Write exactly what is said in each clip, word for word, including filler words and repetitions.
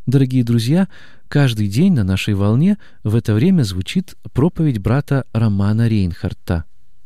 Дорогие друзья, каждый день на нашей волне в это время звучит проповедь брата Романа Рейнхарта.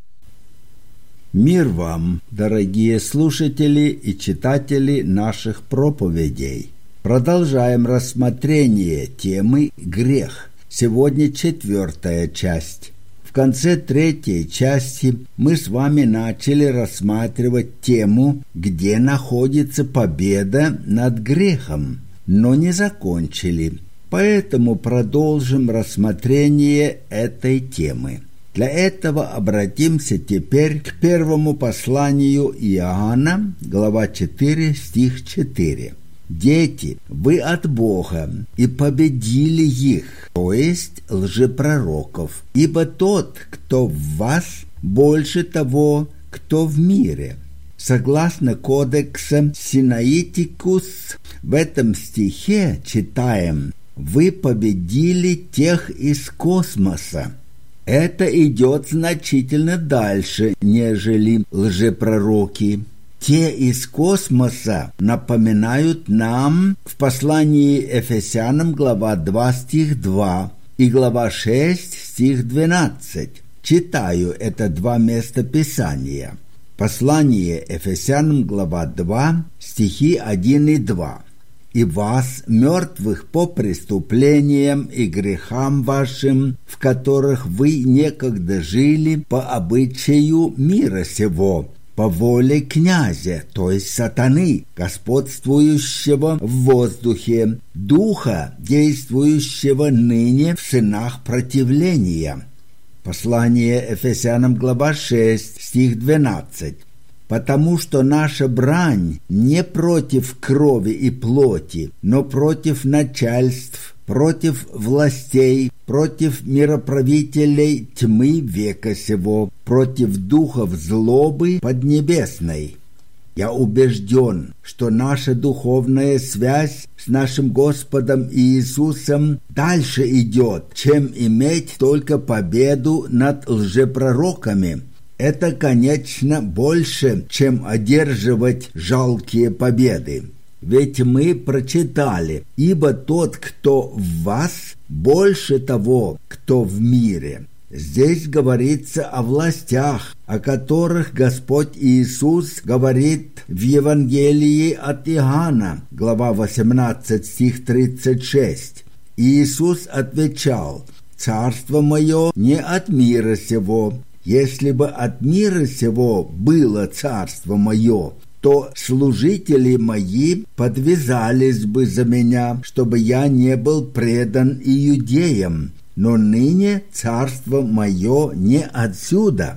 Мир вам, дорогие слушатели и читатели наших проповедей. Продолжаем рассмотрение темы «Грех». Сегодня четвертая часть. В конце третьей части мы с вами начали рассматривать тему, где находится победа над грехом, но не закончили. Поэтому продолжим рассмотрение этой темы. Для этого обратимся теперь к первому посланию Иоанна, глава четыре, стих четыре. «Дети, вы от Бога, и победили их, то есть лжепророков, ибо тот, кто в вас, больше того, кто в мире». Согласно кодексу Синаитикус, в этом стихе читаем: «Вы победили тех из космоса». Это идет значительно дальше, нежели лжепророки. Те из космоса напоминают нам в послании Ефесянам глава два, стих два и глава шесть, стих двенадцать. Читаю это два места Писания. Послание Ефесянам глава два, стихи один и два. «И вас, мертвых по преступлениям и грехам вашим, в которых вы некогда жили по обычаю мира сего, по воле князя, то есть сатаны, господствующего в воздухе, духа, действующего ныне в сынах противления». Послание Ефесянам глава шесть, стих двенадцать. «Потому что наша брань не против крови и плоти, но против начальств, против властей, против мироправителей тьмы века сего, против духов злобы поднебесной». Я убежден, что наша духовная связь с нашим Господом Иисусом дальше идет, чем иметь только победу над лжепророками. Это, конечно, больше, чем одерживать жалкие победы. Ведь мы прочитали: «Ибо тот, кто в вас, больше того, кто в мире». Здесь говорится о властях, о которых Господь Иисус говорит в Евангелии от Иоанна, глава восемнадцать, стих тридцать шесть. Иисус отвечал: «Царство мое не от мира сего. Если бы от мира сего было царство мое, то служители мои подвязались бы за меня, чтобы я не был предан иудеям. Но ныне царство мое не отсюда».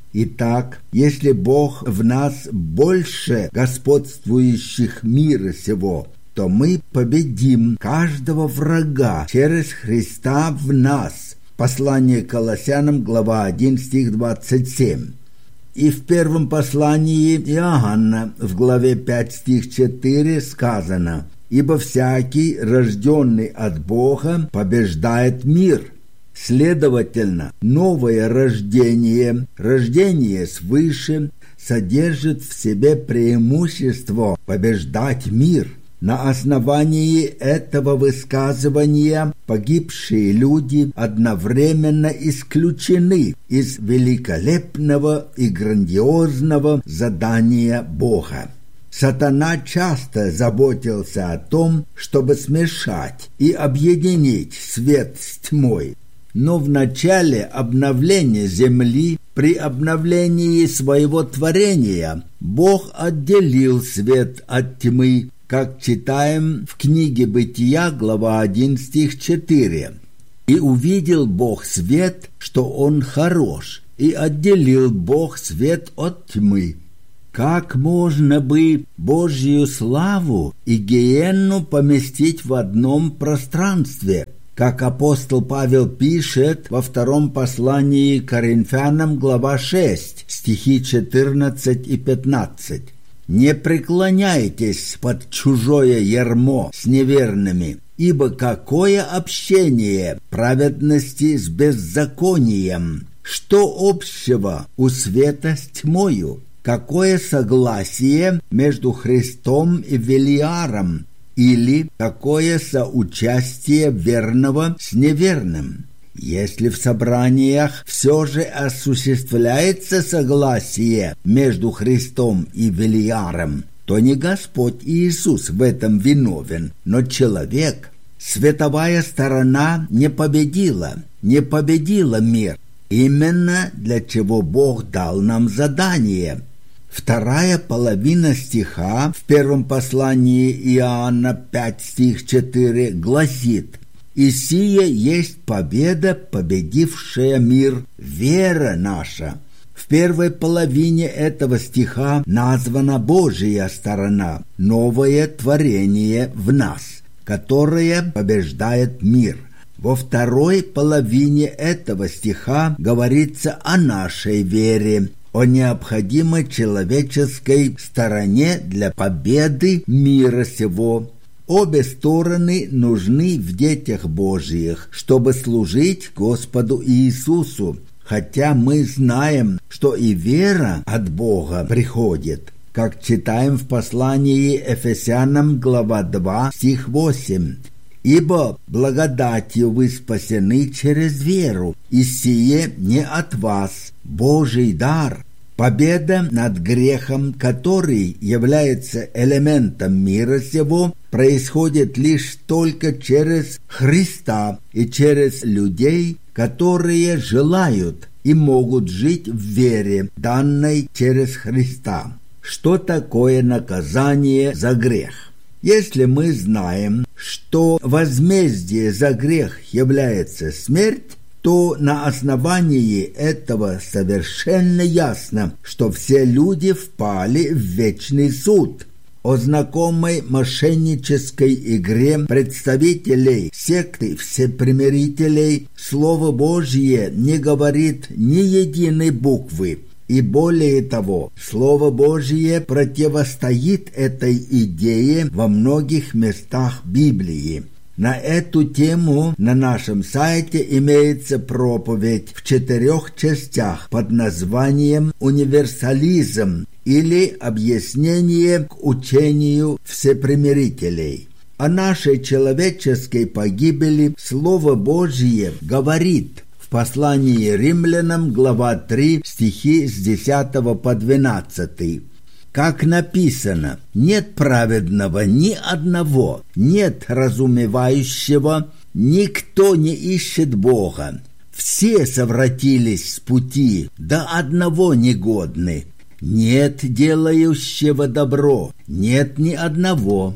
Итак, если Бог в нас больше господствующих мира сего, то мы победим каждого врага через Христа в нас. Послание к Колоссянам, глава один, стих двадцать семь. И в первом послании Иоанна, в главе пять, стих четыре сказано: «Ибо всякий, рожденный от Бога, побеждает мир». Следовательно, новое рождение, рождение свыше, содержит в себе преимущество побеждать мир. На основании этого высказывания погибшие люди одновременно исключены из великолепного и грандиозного задания Бога. Сатана часто заботился о том, чтобы смешать и объединить свет с тьмой. Но в начале обновления земли, при обновлении своего творения, Бог отделил свет от тьмы, как читаем в книге Бытия, глава один, стих четыре. «И увидел Бог свет, что он хорош, и отделил Бог свет от тьмы». Как можно бы Божью славу и гиенну поместить в одном пространстве? Как апостол Павел пишет во втором послании к Коринфянам, глава шесть, стихи четырнадцать и пятнадцать. «Не преклоняйтесь под чужое ярмо с неверными, ибо какое общение праведности с беззаконием? Что общего у света с тьмою? Какое согласие между Христом и Велиаром? или такое соучастие верного с неверным. Если в собраниях все же осуществляется согласие между Христом и Велиаром, то не Господь Иисус в этом виновен, но человек. Световая сторона не победила, не победила мир. Именно для чего Бог дал нам задание. Вторая половина стиха в первом послании Иоанна пять, стих четыре гласит: «И сие есть победа, победившая мир, вера наша». В первой половине этого стиха названа Божья сторона, новое творение в нас, которое побеждает мир. Во второй половине этого стиха говорится о нашей вере, о необходимой человеческой стороне для победы мира сего. Обе стороны нужны в детях Божьих, чтобы служить Господу Иисусу, хотя мы знаем, что и вера от Бога приходит, как читаем в послании Ефесянам, глава два, стих восемь. «Ибо благодатью вы спасены через веру, и сие не от вас, Божий дар». Победа над грехом, который является элементом мира сего, происходит лишь только через Христа и через людей, которые желают и могут жить в вере, данной через Христа. Что такое наказание за грех? Если мы знаем, что возмездие за грех является смерть, то на основании этого совершенно ясно, что все люди впали в вечный суд. О знакомой мошеннической игре представителей секты всепримирителей Слово Божье не говорит ни единой буквы. И более того, Слово Божье противостоит этой идее во многих местах Библии. На эту тему на нашем сайте имеется проповедь в четырех частях под названием «Универсализм» или «Объяснение к учению всепримирителей». О нашей человеческой погибели Слово Божье говорит в послании римлянам, глава три, стихи с десятого по двенадцатый. Как написано: «Нет праведного ни одного, нет разумевающего, никто не ищет Бога. Все совратились с пути, до одного негодны. Нет делающего добро, нет ни одного».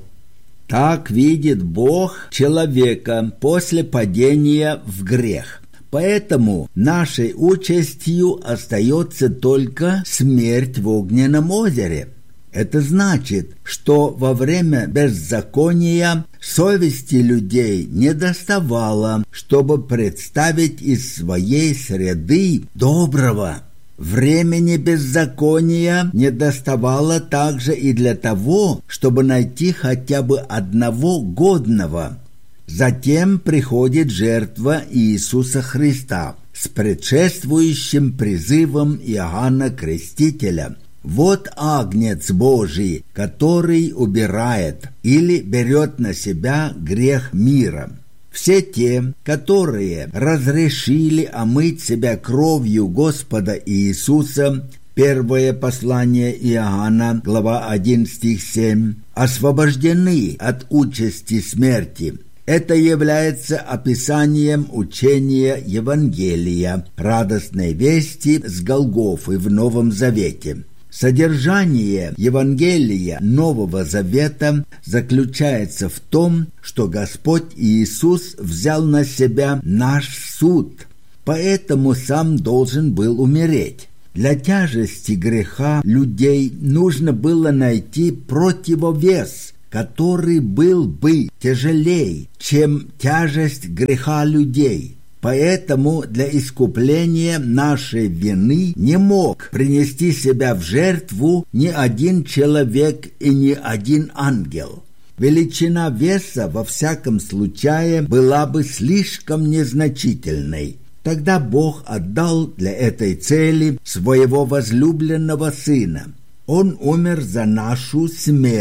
Так видит Бог человека после падения в грех. Поэтому нашей участью остается только смерть в огненном озере. Это значит, что во время беззакония совести людей не доставало, чтобы представить из своей среды доброго. Времени беззакония не доставало также и для того, чтобы найти хотя бы одного годного. Затем приходит жертва Иисуса Христа с предшествующим призывом Иоанна Крестителя: «Вот Агнец Божий, который убирает или берет на себя грех мира». Все те, которые разрешили омыть себя кровью Господа Иисуса, первое послание Иоанна, глава один, стих семь, освобождены от участи смерти. Это является описанием учения Евангелия, радостной вести с Голгофы в Новом Завете. Содержание Евангелия Нового Завета заключается в том, что Господь Иисус взял на себя наш суд, поэтому сам должен был умереть. Для тяжести греха людей нужно было найти противовес, который был бы тяжелее, чем тяжесть греха людей. Поэтому для искупления нашей вины не мог принести себя в жертву ни один человек и ни один ангел. Величина веса во всяком случае была бы слишком незначительной. Тогда Бог отдал для этой цели своего возлюбленного Сына. Он умер за нашу смерть,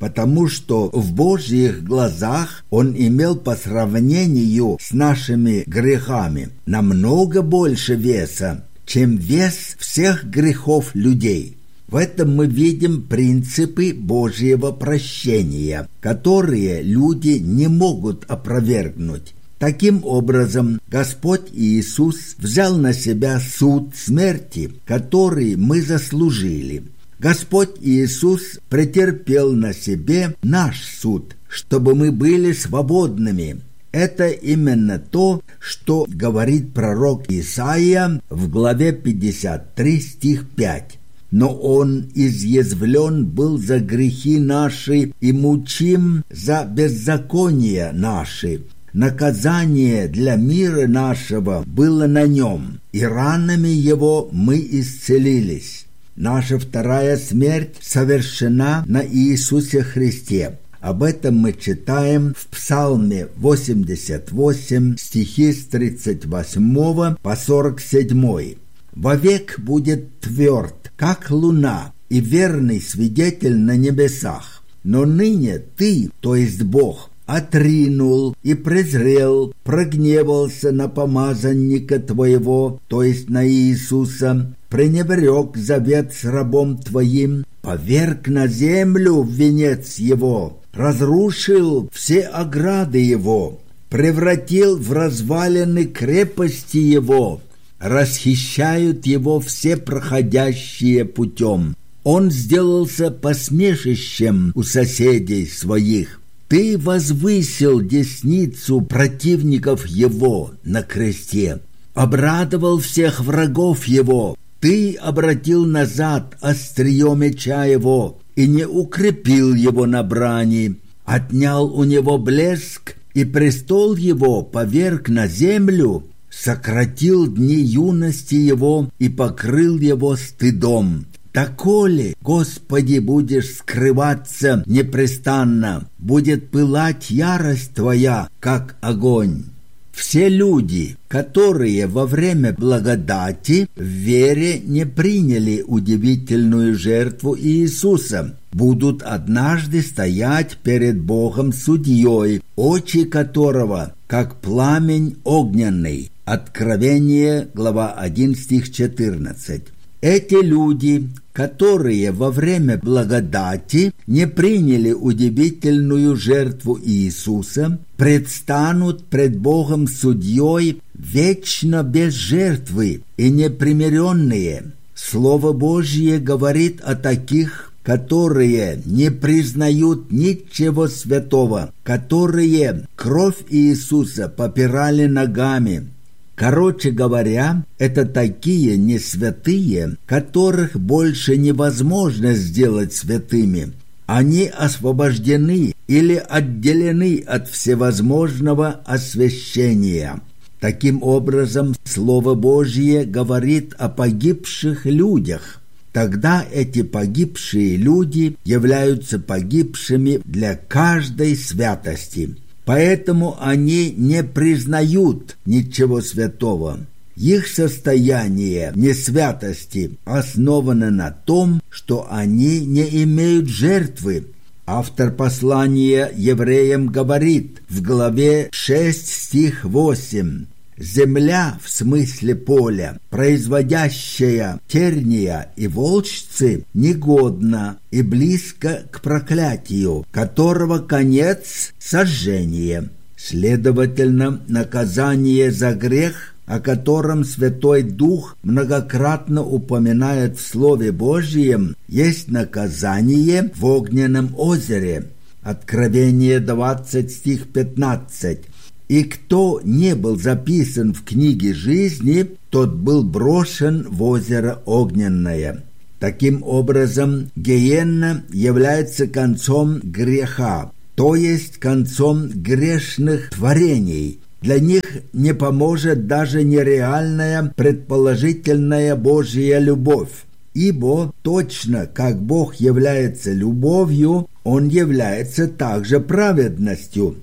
потому что в Божьих глазах он имел по сравнению с нашими грехами намного больше веса, чем вес всех грехов людей. В этом мы видим принципы Божьего прощения, которые люди не могут опровергнуть. Таким образом, Господь Иисус взял на себя суд смерти, который мы заслужили. Господь Иисус претерпел на себе наш суд, чтобы мы были свободными. Это именно то, что говорит пророк Исаия в главе пятьдесят три, стих пять. «Но Он изъязвлен был за грехи наши и мучим за беззакония наши. Наказание для мира нашего было на Нем, и ранами Его мы исцелились». Наша вторая смерть совершена на Иисусе Христе. Об этом мы читаем в Псалме восемьдесят восемь, стихи с тридцать восьмого по сорок седьмой. «Вовек будет тверд, как луна, и верный свидетель на небесах. Но ныне ты, то есть Бог, отринул и презрел, прогневался на помазанника твоего, то есть на Иисуса, пренебрег завет с рабом твоим, поверг на землю венец его, разрушил все ограды его, превратил в развалины крепости его, расхищают его все проходящие путем. Он сделался посмешищем у соседей своих. Ты возвысил десницу противников его на кресте, обрадовал всех врагов его. Ты обратил назад острие меча его и не укрепил его на брани, отнял у него блеск, и престол его поверг на землю, сократил дни юности его и покрыл его стыдом. Доколе, Господи, будешь скрываться непрестанно, будет пылать ярость Твоя, как огонь. Все люди, которые во время благодати в вере не приняли удивительную жертву Иисуса, будут однажды стоять перед Богом судьей, очи которого, как пламень огненный. Откровение, глава один, стих четырнадцать. Эти люди, которые во время благодати не приняли удивительную жертву Иисуса, предстанут пред Богом судьей вечно без жертвы и непримиренные. Слово Божье говорит о таких, которые не признают ничего святого, которые кровь Иисуса попирали ногами. Короче говоря, это такие несвятые, которых больше невозможно сделать святыми. Они освобождены или отделены от всевозможного освящения. Таким образом, Слово Божье говорит о погибших людях. Тогда эти погибшие люди являются погибшими для каждой святости. Поэтому они не признают ничего святого. Их состояние несвятости основано на том, что они не имеют жертвы. Автор послания евреям говорит в главе шесть, стих восемь: «Земля, в смысле поля, производящая терния и волчцы, негодна и близко к проклятию, которого конец — сожжение». Следовательно, наказание за грех, о котором Святой Дух многократно упоминает в Слове Божьем, есть наказание в огненном озере. Откровение двадцать, стих пятнадцать. «И кто не был записан в книге жизни, тот был брошен в озеро огненное». Таким образом, гиенна является концом греха, то есть концом грешных творений. Для них не поможет даже нереальная предположительная Божья любовь. Ибо точно как Бог является любовью, Он является также праведностью.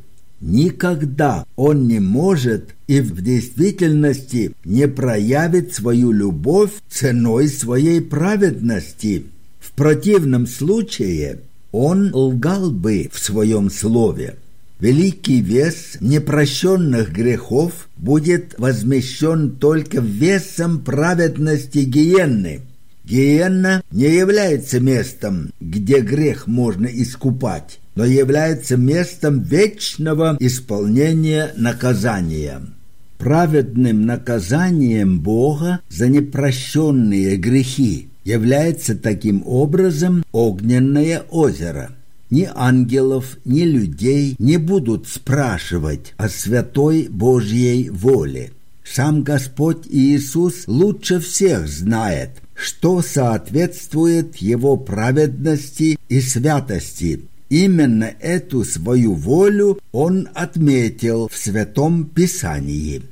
Никогда Он не может и в действительности не проявит свою любовь ценой своей праведности. В противном случае он лгал бы в своем слове. Великий вес непрощенных грехов будет возмещен только весом праведности гиенны. Гиенна не является местом, где грех можно искупать, но является местом вечного исполнения наказания. Праведным наказанием Бога за непрощенные грехи является таким образом огненное озеро. Ни ангелов, ни людей не будут спрашивать о святой Божьей воле. Сам Господь Иисус лучше всех знает, что соответствует Его праведности и святости. Именно эту свою волю Он отметил в Святом Писании.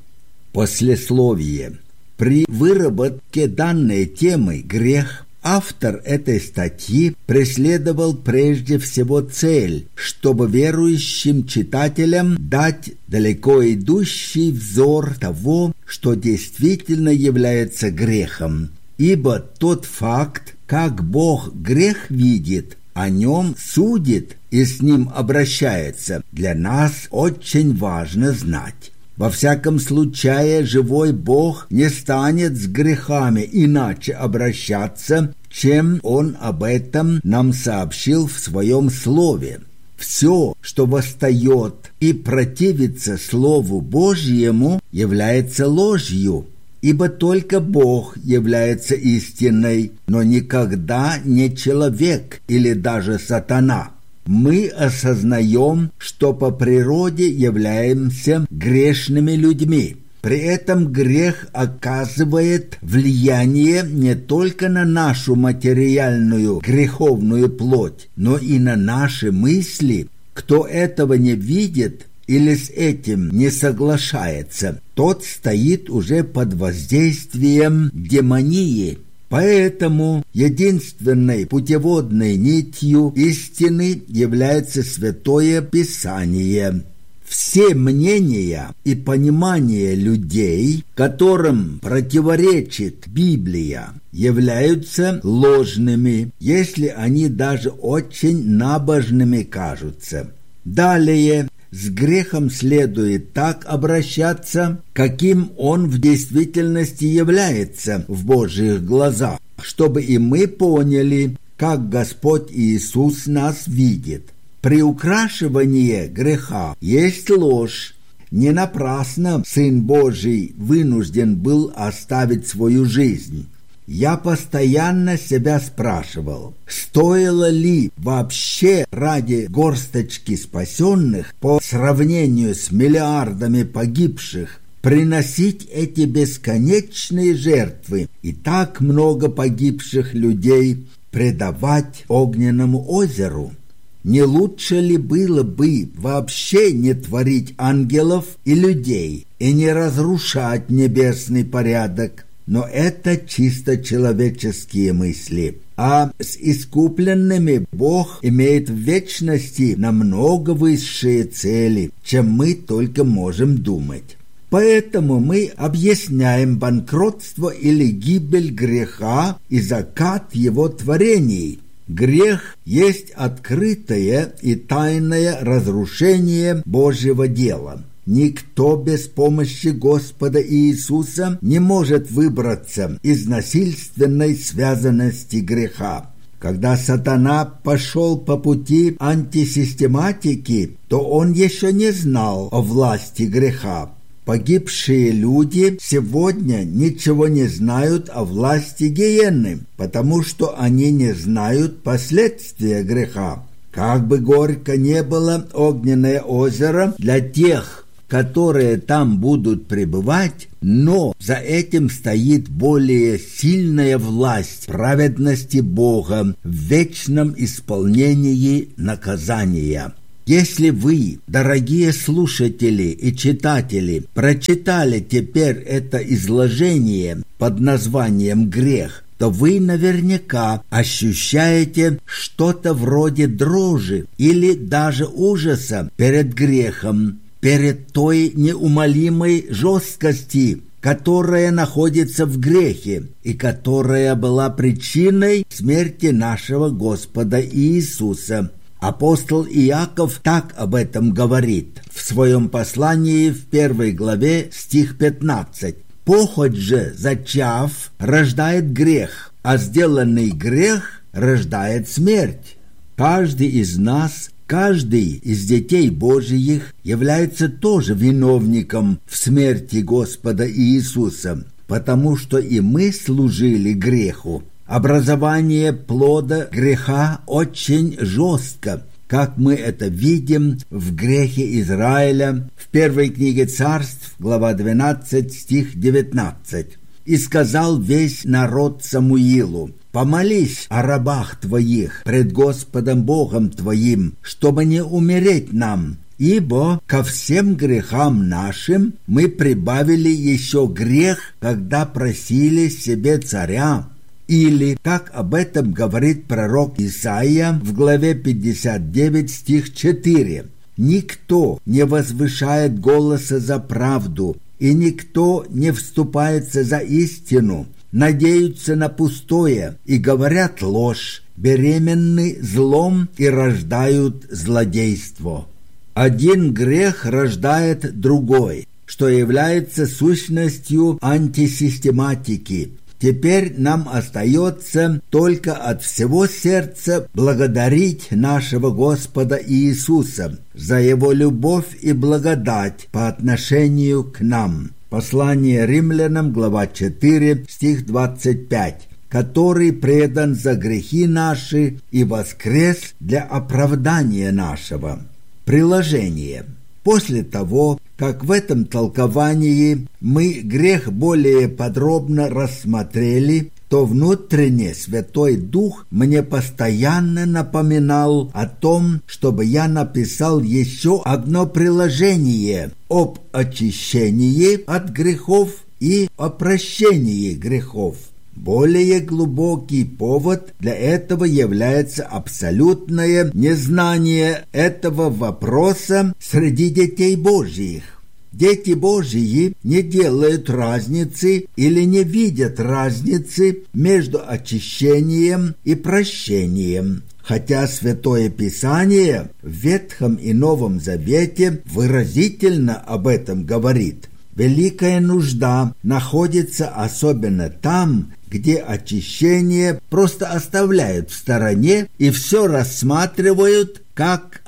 Послесловие. При выработке данной темы «Грех» автор этой статьи преследовал прежде всего цель, чтобы верующим читателям дать далеко идущий взор того, что действительно является грехом. Ибо тот факт, как Бог грех видит, о нем судит и с ним обращается, для нас очень важно знать. Во всяком случае, живой Бог не станет с грехами иначе обращаться, чем Он об этом нам сообщил в Своем Слове. Все, что восстает и противится Слову Божьему, является ложью, ибо только Бог является истиной, но никогда не человек или даже сатана. Мы осознаем, что по природе являемся грешными людьми. При этом грех оказывает влияние не только на нашу материальную греховную плоть, но и на наши мысли. Кто этого не видит или с этим не соглашается, тот стоит уже под воздействием демонии. Поэтому единственной путеводной нитью истины является Святое Писание. Все мнения и понимания людей, которым противоречит Библия, являются ложными, если они даже очень набожными кажутся. Далее, с грехом следует так обращаться, каким он в действительности является в Божьих глазах, чтобы и мы поняли, как Господь Иисус нас видит. Приукрашивание греха есть ложь. Не напрасно Сын Божий вынужден был оставить свою жизнь. Я постоянно себя спрашивал, стоило ли вообще ради горсточки спасенных по сравнению с миллиардами погибших приносить эти бесконечные жертвы и так много погибших людей предавать огненному озеру? Не лучше ли было бы вообще не творить ангелов и людей и не разрушать небесный порядок? Но это чисто человеческие мысли. А с искупленными Бог имеет в вечности намного высшие цели, чем мы только можем думать. Поэтому мы объясняем банкротство или гибель греха и закат его творений. Грех есть открытое и тайное разрушение Божьего дела. Никто без помощи Господа Иисуса не может выбраться из насильственной связанности греха. Когда сатана пошел по пути антисистематики, то он еще не знал о власти греха. Погибшие люди сегодня ничего не знают о власти гиенны, потому что они не знают последствия греха. Как бы горько не было огненное озеро для тех, которые там будут пребывать, но за этим стоит более сильная власть праведности Бога в вечном исполнении наказания. Если вы, дорогие слушатели и читатели, прочитали теперь это изложение под названием «Грех», то вы наверняка ощущаете что-то вроде дрожи или даже ужаса перед грехом, перед той неумолимой жесткости, которая находится в грехе и которая была причиной смерти нашего Господа Иисуса. Апостол Иаков так об этом говорит в своем послании в первой главе, стих пятнадцать. «Похоть же, зачав, рождает грех, а сделанный грех рождает смерть». Каждый из нас, каждый из детей Божиих является тоже виновником в смерти Господа Иисуса, потому что и мы служили греху. Образование плода греха очень жестко, как мы это видим в грехе Израиля в первой книге Царств, глава двенадцать, стих девятнадцать. «И сказал весь народ Самуилу: помолись о рабах твоих пред Господом Богом твоим, чтобы не умереть нам, ибо ко всем грехам нашим мы прибавили еще грех, когда просили себе царя». Или, как об этом говорит пророк Исаия в главе пятьдесят девять, стих четыре. «Никто не возвышает голоса за правду, и никто не вступается за истину, надеются на пустое и говорят ложь, беременны злом и рождают злодейство». Один грех рождает другой, что является сущностью антисистематики. Теперь нам остается только от всего сердца благодарить нашего Господа Иисуса за Его любовь и благодать по отношению к нам. Послание Римлянам, глава четыре, стих двадцать пять. «Который предан за грехи наши и воскрес для оправдания нашего». Приложение. После того, как в этом толковании мы грех более подробно рассмотрели, то внутренне Святой Дух мне постоянно напоминал о том, чтобы я написал еще одно приложение об очищении от грехов и о прощении грехов. Более глубокий повод для этого является абсолютное незнание этого вопроса среди детей Божьих. Дети Божьи не делают разницы или не видят разницы между очищением и прощением, хотя Святое Писание в Ветхом и Новом Завете выразительно об этом говорит. Великая нужда находится особенно там, где очищение просто оставляют в стороне и все рассматривают как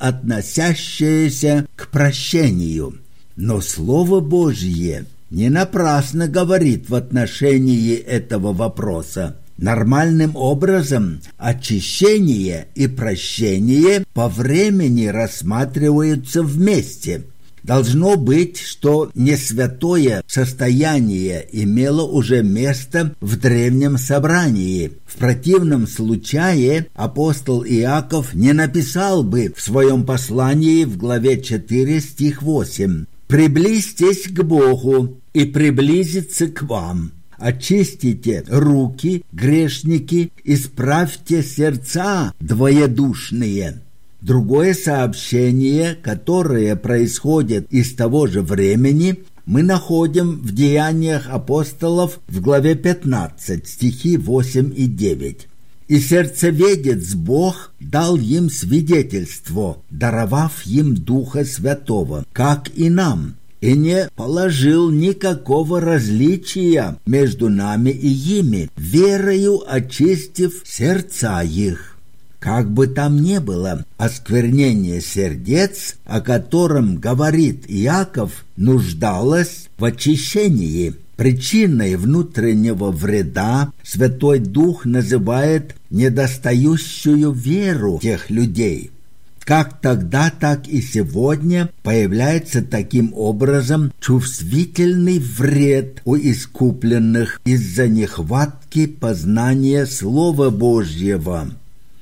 относящееся к прощению. Но Слово Божье не напрасно говорит в отношении этого вопроса. Нормальным образом очищение и прощение по времени рассматриваются вместе. Должно быть, что несвятое состояние имело уже место в древнем собрании. В противном случае апостол Иаков не написал бы в своем послании в главе четыре, стих восемь: «Приблизьтесь к Богу, и приблизится к вам. Очистите руки, грешники, исправьте сердца двоедушные». Другое сообщение, которое происходит из того же времени, мы находим в Деяниях апостолов в главе пятнадцать, стихи восемь и девять. «И сердцеведец Бог дал им свидетельство, даровав им Духа Святого, как и нам, и не положил никакого различия между нами и ими, верою очистив сердца их». Как бы там ни было, осквернение сердец, о котором говорит Иаков, нуждалось в очищении. Причиной внутреннего вреда Святой Дух называет недостающую веру тех людей. Как тогда, так и сегодня появляется таким образом чувствительный вред у искупленных из-за нехватки познания Слова Божьего.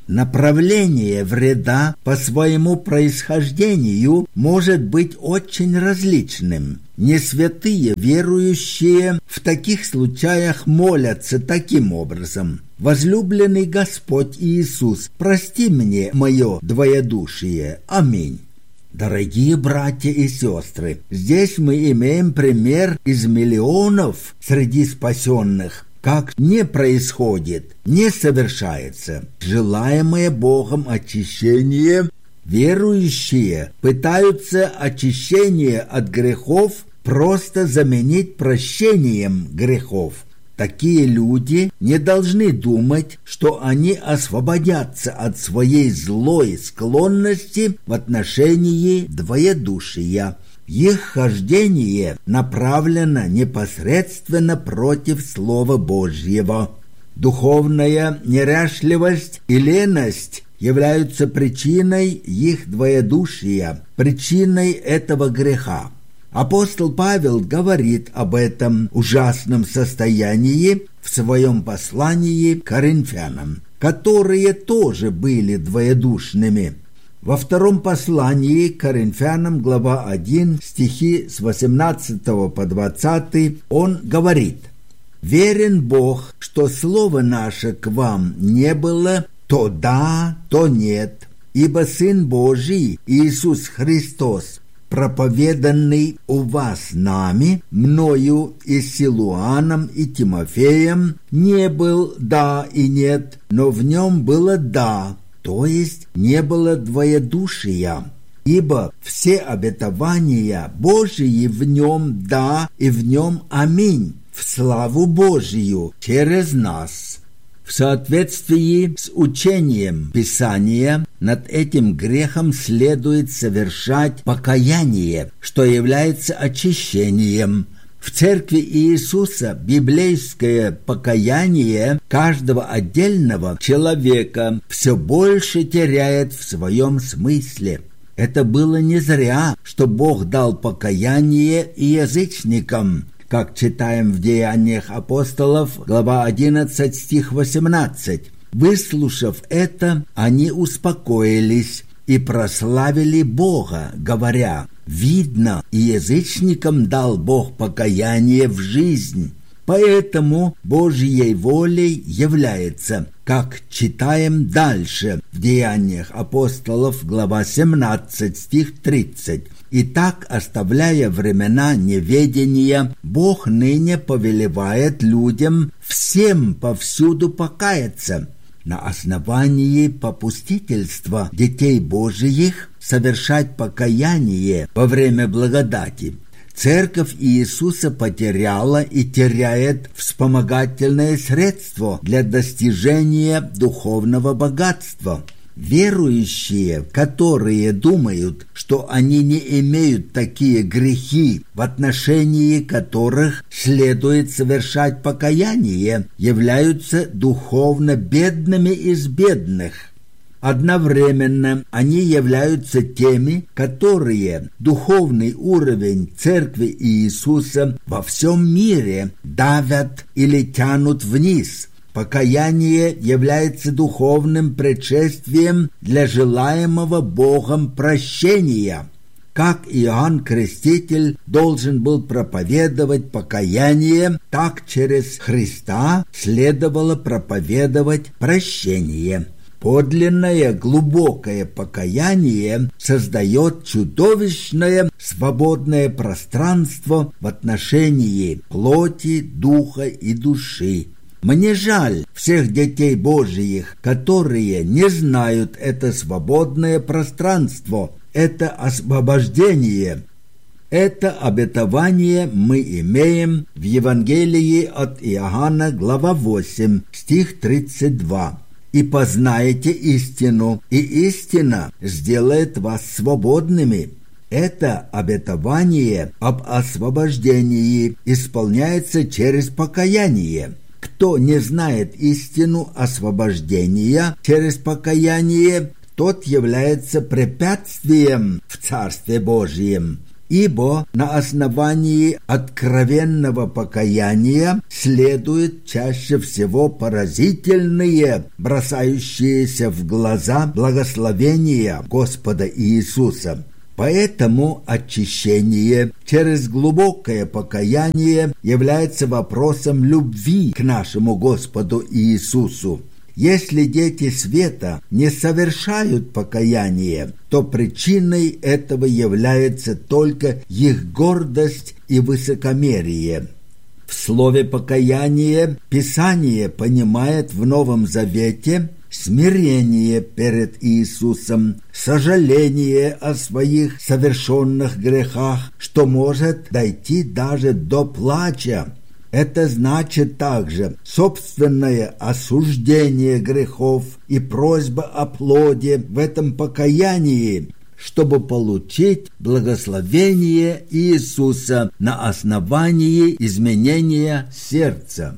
Направление вреда по своему происхождению может быть очень различным. Несвятые верующие в таких случаях молятся таким образом: «Возлюбленный Господь Иисус, прости мне мое двоедушие. Аминь». Дорогие братья и сестры, здесь мы имеем пример из миллионов среди спасенных, как не происходит, не совершается желаемое Богом очищение. Верующие пытаются очищение от грехов просто заменить прощением грехов. Такие люди не должны думать, что они освободятся от своей злой склонности в отношении двоедушия. Их хождение направлено непосредственно против Слова Божьего. Духовная неряшливость и леность являются причиной их двоедушия, причиной этого греха. Апостол Павел говорит об этом ужасном состоянии в своем послании к Коринфянам, которые тоже были двоедушными. Во втором послании к Коринфянам, глава один, стихи с восемнадцатого по двадцатый, он говорит: «Верен Бог, что слово наше к вам не было то да, то нет, ибо Сын Божий, Иисус Христос, проповеданный у вас нами, мною и Силуаном и Тимофеем, не был да и нет, но в нем было да, то есть не было двоедушия. Ибо все обетования Божии в нем да и в нем аминь, в славу Божию через нас». В соответствии с учением Писания над этим грехом следует совершать покаяние, что является очищением. В церкви Иисуса библейское покаяние каждого отдельного человека все больше теряет в своем смысле. Это было не зря, что Бог дал покаяние и язычникам, как читаем в Деяниях апостолов, глава одиннадцать, стих восемнадцать. Выслушав это, они успокоились и прославили Бога, говоря: «Видно, и язычникам дал Бог покаяние в жизнь». Поэтому Божьей волей является, как читаем дальше в Деяниях апостолов, глава семнадцать, стих тридцать. «Итак, оставляя времена неведения, Бог ныне повелевает людям всем повсюду покаяться, на основании попустительства детей Божиих совершать покаяние во время благодати». Церковь Иисуса потеряла и теряет вспомогательное средство для достижения духовного богатства. Верующие, которые думают, что они не имеют такие грехи, в отношении которых следует совершать покаяние, являются духовно бедными из бедных. Одновременно они являются теми, которые духовный уровень Церкви Иисуса во всем мире давят или тянут вниз. Покаяние является духовным предшествием для желаемого Богом прощения. Как Иоанн Креститель должен был проповедовать покаяние, так через Христа следовало проповедовать прощение. Подлинное глубокое покаяние создает чудовищное свободное пространство в отношении плоти, духа и души. Мне жаль всех детей Божиих, которые не знают это свободное пространство, это освобождение. Это обетование мы имеем в Евангелии от Иоанна, глава восемь, стих тридцать два. «И познаете истину, и истина сделает вас свободными». Это обетование об освобождении исполняется через покаяние. Кто не знает истину освобождения через покаяние, тот является препятствием в Царстве Божьем. Ибо на основании откровенного покаяния следует чаще всего поразительные, бросающиеся в глаза благословения Господа Иисуса. Поэтому очищение через глубокое покаяние является вопросом любви к нашему Господу Иисусу. Если дети света не совершают покаяние, то причиной этого является только их гордость и высокомерие. В слове «покаяние» Писание понимает в Новом Завете смирение перед Иисусом, сожаление о своих совершенных грехах, что может дойти даже до плача. Это значит также собственное осуждение грехов и просьба о плоде в этом покаянии, чтобы получить благословение Иисуса на основании изменения сердца.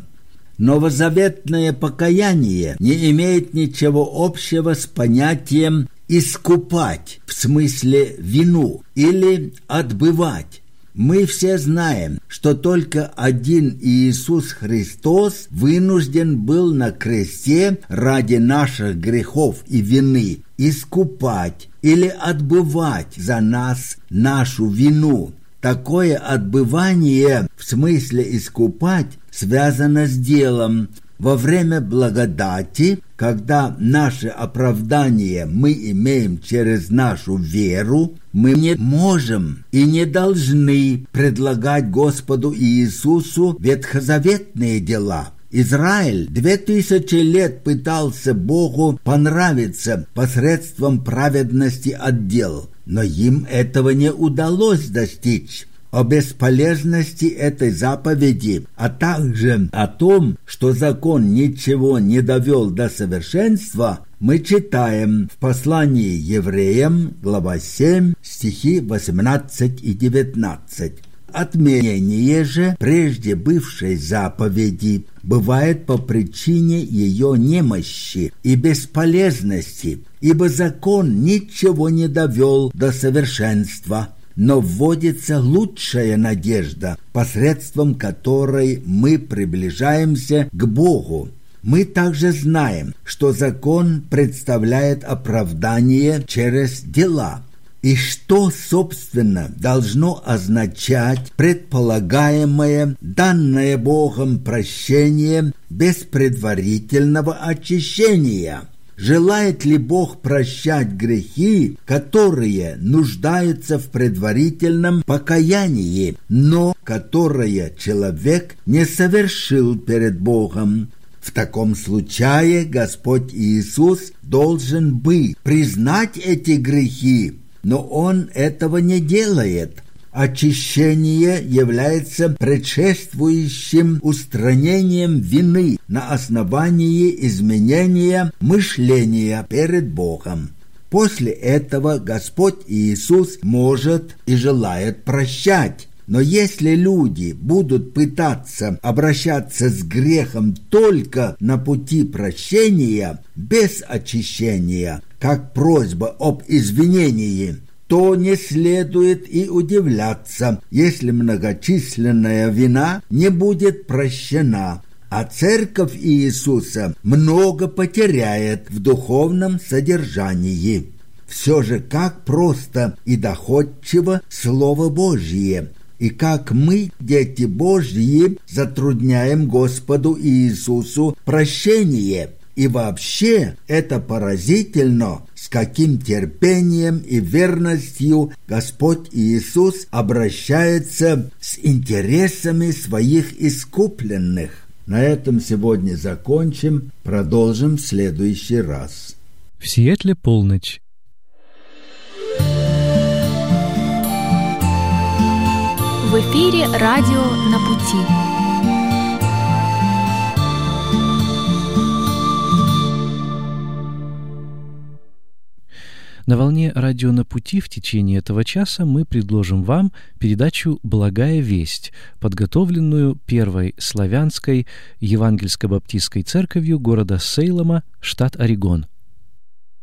Новозаветное покаяние не имеет ничего общего с понятием «искупать» в смысле «вину» или «отбывать». Мы все знаем, что только один Иисус Христос вынужден был на кресте ради наших грехов и вины искупать или отбывать за нас нашу вину. Такое отбывание, в смысле искупать, связано с делом. Во время благодати, когда наше оправдание мы имеем через нашу веру, мы не можем и не должны предлагать Господу Иисусу ветхозаветные дела. Израиль две тысячи лет пытался Богу понравиться посредством праведности от дел, но им этого не удалось достичь. О бесполезности этой заповеди, а также о том, что закон ничего не довел до совершенства, мы читаем в послании Евреям, глава семь, стихи восемнадцать и девятнадцать. Отменение же прежде бывшей заповеди бывает по причине ее немощи и бесполезности, ибо закон ничего не довел до совершенства. Но вводится лучшая надежда, посредством которой мы приближаемся к Богу. Мы также знаем, что закон представляет оправдание через дела. И что, собственно, должно означать предполагаемое, данное Богом прощение без предварительного очищения? Желает ли Бог прощать грехи, которые нуждаются в предварительном покаянии, но которые человек не совершил перед Богом? В таком случае Господь Иисус должен бы признать эти грехи, но Он этого не делает. Очищение является предшествующим устранением вины на основании изменения мышления перед Богом. После этого Господь Иисус может и желает прощать. Но если люди будут пытаться обращаться с грехом только на пути прощения, без очищения, как просьба об извинении, то не следует и удивляться, если многочисленная вина не будет прощена, а Церковь Иисуса много потеряет в духовном содержании. Все же как просто и доходчиво Слово Божье, и как мы, дети Божьи, затрудняем Господу Иисусу прощение. И вообще это поразительно, с каким терпением и верностью Господь Иисус обращается с интересами своих искупленных. На этом сегодня закончим, продолжим в следующий раз. В Сиэтле полночь. В эфире радио «На пути». На волне радио «На пути» в течение этого часа мы предложим вам передачу «Благая весть», подготовленную Первой славянской евангельско-баптистской церковью города Сейлома, штат Орегон.